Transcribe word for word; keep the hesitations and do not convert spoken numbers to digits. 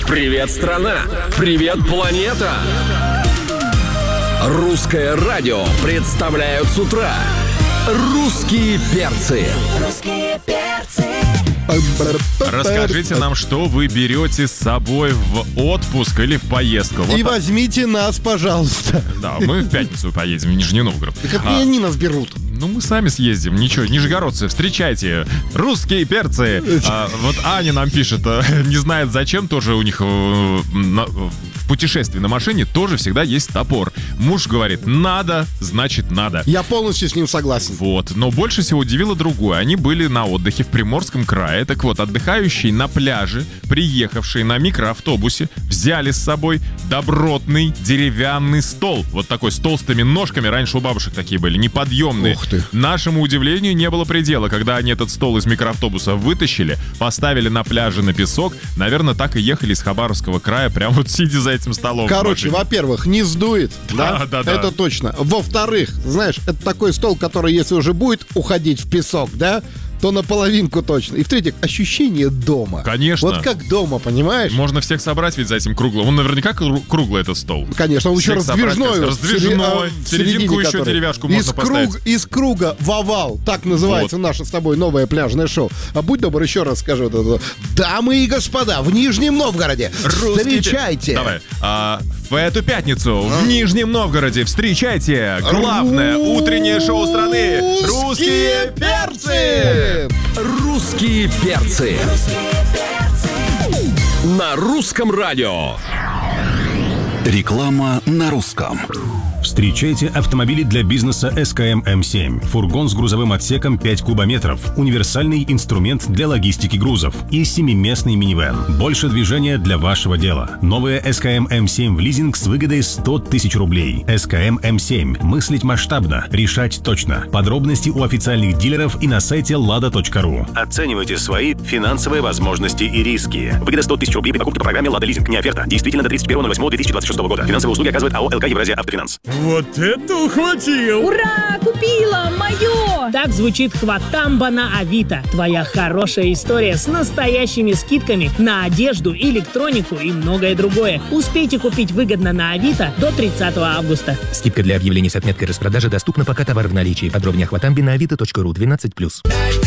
Привет, страна! Привет, планета! Русское радио представляют с утра «Русские перцы». Русские перцы. Расскажите нам, что вы берете с собой в отпуск или в поездку. Вот И так. возьмите нас, пожалуйста. Да, мы в пятницу поедем в Нижний Новгород. Как А, они нас берут? ну, мы сами съездим. Ничего, нижегородцы, встречайте. Русские перцы. А, вот Аня нам пишет, а, не знает зачем, тоже у них э, на- в путешествии на машине тоже всегда есть топор. Муж говорит, надо, значит надо. Я полностью с ним согласен. Вот, но больше всего удивило другое. Они были на отдыхе в Приморском крае. Так вот, отдыхающие на пляже, приехавшие на микроавтобусе, взяли с собой добротный деревянный стол. Вот такой с толстыми ножками. Раньше у бабушек такие были, неподъемные. Ух ты. Нашему удивлению не было предела, когда они этот стол из микроавтобуса вытащили, поставили на пляже на песок. Наверное, так и ехали из Хабаровского края, прям вот сидя за этим столом. в Короче, машине. во-первых, не сдует, да? Да, да, да. Это точно. Во-вторых, знаешь, это такой стол, который, если уже будет уходить в песок, да, то наполовинку точно. И в-третьих, ощущение дома. Конечно. Вот как дома, понимаешь? Можно всех собрать ведь за этим круглым. Он наверняка кру- круглый этот стол. Конечно, он еще Всех собрать, раздвижной. раздвижной. в сери- а, В серединку еще который. деревяшку из можно поставить. круг- Из круга в овал. Так называется Вот. наше с тобой новое пляжное шоу. А будь добр, еще раз скажу. Вот это. Дамы и господа, в Нижнем Новгороде Русские встречайте. пе- Давай. А, в эту пятницу в Нижнем Новгороде встречайте главное утреннее шоу страны «Русские перцы». «Русские перцы» на русском радио. Реклама на русском. Встречайте автомобили для бизнеса эс ка эм эм семь. Фургон с грузовым отсеком пять кубометров. Универсальный инструмент для логистики грузов. И семиместный минивэн. Больше движения для вашего дела. Новая эс ка эм эм семь в лизинг с выгодой сто тысяч рублей. эс ка эм эм семь. Мыслить масштабно. Решать точно. Подробности у официальных дилеров и на сайте лада точка ру. Оценивайте свои финансовые возможности и риски. Выгода сто тысяч рублей при покупке по программе «Лада Лизинг». Не оферта. Действительно до тридцать первого ноль восьмого две тысячи двадцать шестого года. Финансовые услуги оказывает АО эл ка Евразия Автофинанс. Вот это ухватил! Ура! Купила! Мое! Так звучит хватамба на Авито. Твоя хорошая история с настоящими скидками на одежду, электронику и многое другое. Успейте купить выгодно на Авито до тридцатого августа. Скидка для объявлений с отметкой распродажи доступна, пока товар в наличии. Подробнее о хватамбе на авито точка ру. двенадцать плюс.